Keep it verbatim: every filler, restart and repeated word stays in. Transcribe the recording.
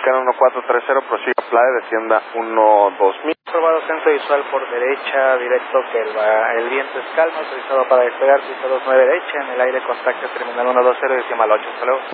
Mexicana uno cuatro tres cero, prosiga Playa, descienda uno dos mil. Probado centro visual por derecha, directo que el, el viento es calmo, autorizado para despegar, pista dos nueve derecha, en el aire contacto terminal uno dos cero, decimal ocho, hasta luego.